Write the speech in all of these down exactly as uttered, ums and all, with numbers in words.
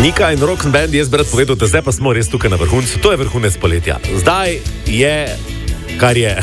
Nika in Rock'n'Band, jaz bi rad povedal, da zdaj pa smo res tukaj na vrhuncu. To je vrhunec poletja. Zdaj je, kar je.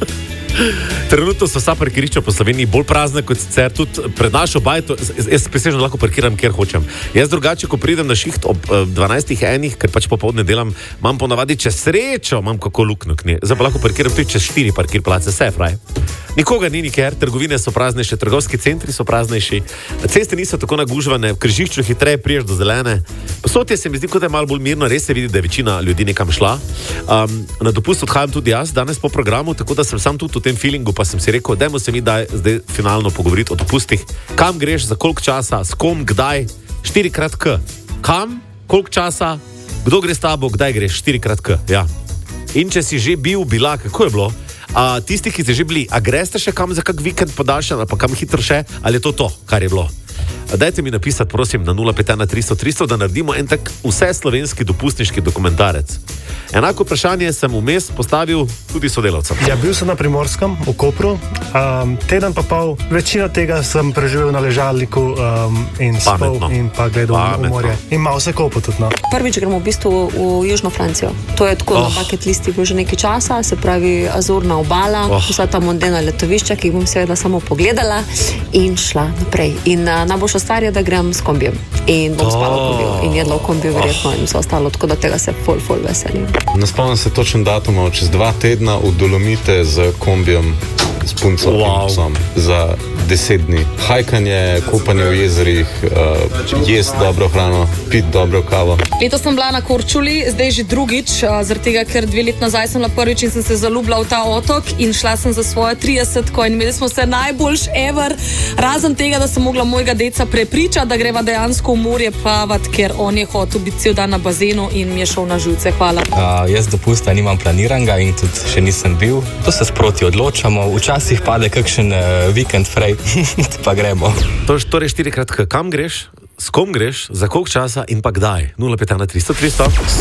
Trenutno so vsa parkirišča po Sloveniji bolj prazna kot sicer, tudi pred našo bajto. Jaz presežno lahko parkiram, kjer hočem. Jaz drugače, ko pridem na šiht ob dvanajstih enih, ker pač popoldne delam, imam ponavadi čez srečo, imam kako luknjo k njej. Zdaj pa lahko parkiram tudi čez štiri parkir place, vse fraj. Nikoga ni nikjer, trgovine so praznejše, trgovski centri so praznejši, ceste niso tako nagužvane, v križišču hitreje priješ do zelene. Posodje se mi zdi, kot je malo bolj mirno, res se vidi, da je večina ljudi nekam šla. Um, na dopust odhajam tudi jaz danes po programu, tako da sem sam tudi v tem feelingu, pa sem si rekel, dajmo se mi daj zdaj finalno pogovoriti o dopustih. Kam greš, za koliko časa, s kom, kdaj, štirikrat k. Kam, koliko časa, kdo gre s tabo, kdaj greš, štirikrat k. Ja. In če si že bil, bila, kako je bilo? A tisti, ki ste že bili, a greste še kam za kak vikend podaljšan, ali pa kam hitro še, ali je to to, kar je bilo? Dajte mi napisati, prosim, na nula pet ena tristo tristo, da naredimo en tak vse slovenski dopustniški dokumentarec. Enako vprašanje sem vmes postavil tudi sodelavcem. Ja, bil sem na Primorskem, v Kopru, um, teden pa pol, večino tega sem preživel na ležalniku um, in spal in pa gledal v morje. In malo se kopal tudi, no. Prvič gremo v bistvu v Južno Francijo. To je tako oh. na bucket listi bilo že nekaj časa, se pravi Azurna obala, oh. vsa ta mondena letovišča, ki jih bom seveda samo pogledala in šla naprej. In uh, najboljša stvar je, da grem s kombijem in bom oh. spala v kombiju in jedla v kombiju verjetno oh. in vse ostalo, tako da tega se ful, ful veselim. Ne spomnim se točen datum, čez dva tedna v Dolomite z kombijem, s punco wow. in psom za deset dni. Hajkanje, kopanje v jezerih, uh, jest dobro hrano, pit dobro kavo. Letos sem bila na Korčuli, zdaj že drugič, uh, zaradi tega, ker dve let nazaj sem bila prvič in sem se zaljubila v ta otok in šla sem za svojo tridesetko in imeli smo se najboljš ever, razen tega, da sem mogla mojega deca prepričati, da greva dejansko v morje plavati, ker on je hotel biti cel dan na bazenu in mi je šel na živce. Hvala. Uh, jaz dopusta nimam planiranga in tudi še nisem bil. To se sproti odločamo, včasih pade kakšen uh, vikend frej, pa gremo. To je torej štirikrat, kam greš, s kom greš, za koliko časa in pa kdaj? nula pet ena tristo tristo